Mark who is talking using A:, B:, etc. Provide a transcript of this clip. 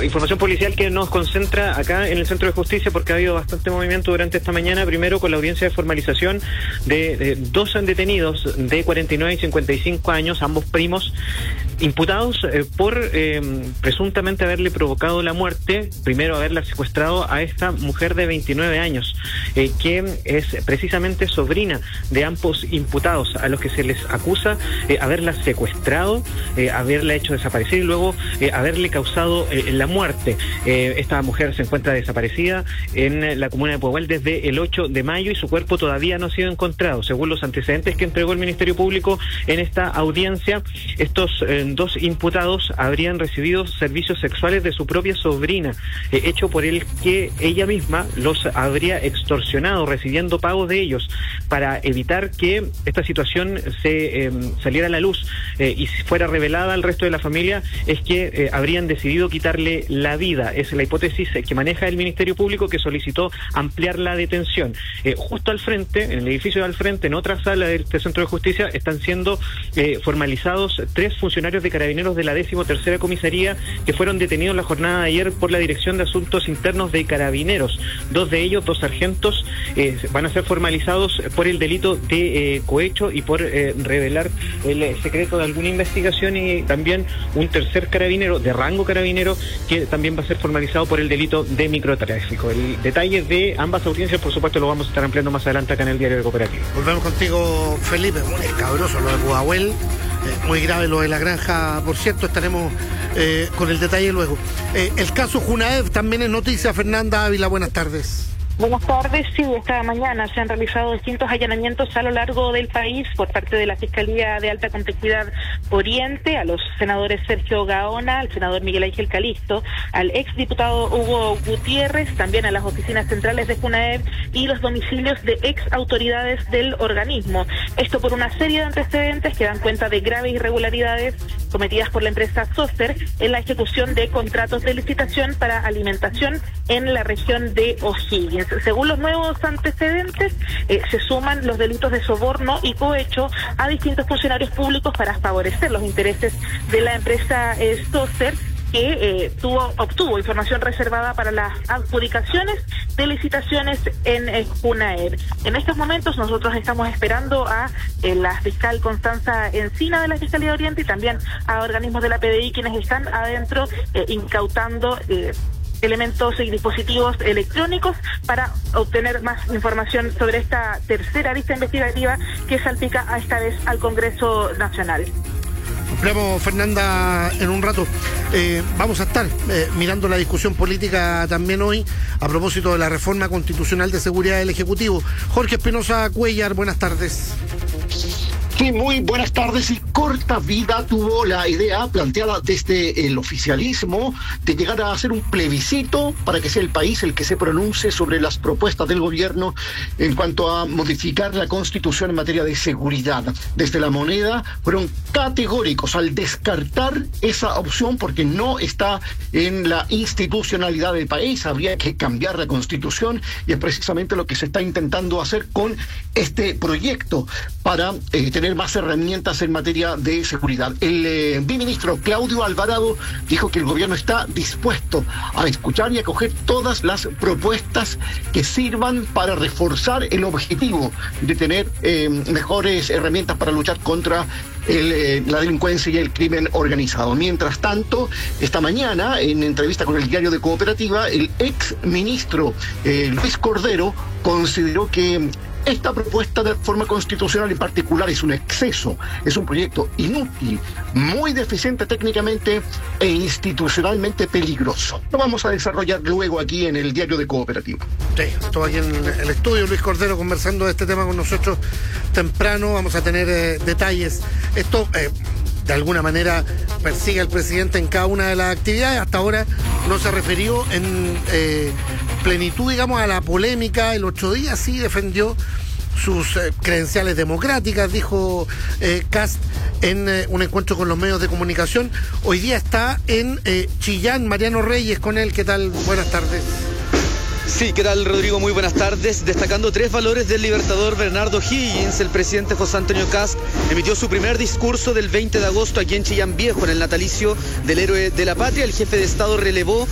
A: información policial que nos concentra acá en el Centro de Justicia, porque ha habido bastante movimiento durante esta mañana. Primero, con la audiencia de formalización de dos detenidos de 49 y 55 años, ambos primos, imputados por presuntamente haberle provocado la muerte, primero haberla secuestrado a esta mujer de 29 años, que es precisamente sobrina de ambos imputados, a los que se les acusa haberla secuestrado, haberla hecho desaparecer y luego haberle causado la muerte. Esta mujer se encuentra desaparecida en la comuna de Pudahuel desde el 8 de mayo y su cuerpo todavía no ha sido encontrado. Según los antecedentes que entregó el Ministerio Público en esta audiencia, estos dos imputados habrían recibido servicios sexuales de su propia sobrina, hecho por el que ella misma los habría extorsionado, recibiendo pagos de ellos. Para evitar que esta situación se saliera a la luz y fuera revelada al resto de la familia, es que habrían decidido quitarle la vida. Es la hipótesis que maneja el Ministerio Público, que solicitó ampliar la detención. Justo al frente, en el edificio de al frente, en otra sala de este Centro de Justicia, están siendo formalizados 3 funcionarios de Carabineros de la 13ª Comisaría que fueron detenidos la jornada de ayer por la Dirección de Asuntos Internos de Carabineros. 2 de ellos, 2 sargentos, van a ser formalizados por el delito de cohecho y por revelar el secreto de alguna investigación, y también un tercer carabinero de rango carabinero que también va a ser formalizado por el delito de microtráfico. El detalle de ambas audiencias, por supuesto, lo vamos a estar ampliando más adelante acá en el Diario de Cooperativa.
B: Volvemos contigo, Felipe. Muy escabroso lo de Pudahuel, muy grave lo de la granja, por cierto, estaremos con el detalle luego. El caso Junaev también es noticia. Fernanda Ávila, buenas tardes.
C: Buenas tardes. Sí, esta mañana se han realizado distintos allanamientos a lo largo del país por parte de la Fiscalía de Alta Complejidad Oriente, a los senadores Sergio Gaona, al senador Miguel Ángel Calisto, al exdiputado Hugo Gutiérrez, también a las oficinas centrales de Junaev y los domicilios de ex autoridades del organismo. Esto por una serie de antecedentes que dan cuenta de graves irregularidades cometidas por la empresa Soster en la ejecución de contratos de licitación para alimentación en la región de O'Higgins. Según los nuevos antecedentes, se suman los delitos de soborno y cohecho a distintos funcionarios públicos para favorecer los intereses de la empresa Soster, que obtuvo información reservada para las adjudicaciones de licitaciones en Junaev. En estos momentos nosotros estamos esperando a la fiscal Constanza Encina de la Fiscalía de Oriente y también a organismos de la PDI, quienes están adentro incautando elementos y dispositivos electrónicos para obtener más información sobre esta tercera arista investigativa que salpica a esta vez al Congreso Nacional.
B: Hablamos, Fernanda, en un rato. Vamos a estar mirando la discusión política también hoy a propósito de la reforma constitucional de seguridad del Ejecutivo. Jorge Espinosa Cuellar, buenas tardes.
D: Sí, muy buenas tardes. Y corta vida tuvo la idea planteada desde el oficialismo de llegar a hacer un plebiscito para que sea el país el que se pronuncie sobre las propuestas del gobierno en cuanto a modificar la Constitución en materia de seguridad. Desde La Moneda fueron categóricos al descartar esa opción porque no está en la institucionalidad del país. Habría que cambiar la Constitución y es precisamente lo que se está intentando hacer con este proyecto para tener más herramientas en materia de seguridad. El viceministro Claudio Alvarado dijo que el gobierno está dispuesto a escuchar y acoger todas las propuestas que sirvan para reforzar el objetivo de tener mejores herramientas para luchar contra la delincuencia y el crimen organizado. Mientras tanto, esta mañana, en entrevista con el Diario de Cooperativa, el ex ministro Luis Cordero consideró que esta propuesta de reforma constitucional en particular es un exceso, es un proyecto inútil, muy deficiente técnicamente e institucionalmente peligroso. Lo vamos a desarrollar luego aquí en el Diario de Cooperativa.
B: Sí, estoy aquí en el estudio, Luis Cordero conversando de este tema con nosotros temprano. Vamos a tener detalles. Esto de alguna manera persigue al presidente en cada una de las actividades. Hasta ahora no se refirió en plenitud, digamos, a la polémica. El 8 días sí defendió sus credenciales democráticas, dijo Kast en un encuentro con los medios de comunicación. Hoy día está en Chillán Mariano Reyes con él. ¿Qué tal? Buenas tardes.
E: Sí, ¿qué tal, Rodrigo? Muy buenas tardes. Destacando 3 valores del libertador Bernardo Higgins, el presidente José Antonio Kast emitió su primer discurso del 20 de agosto aquí en Chillán Viejo, en el natalicio del héroe de la patria. El jefe de Estado relevó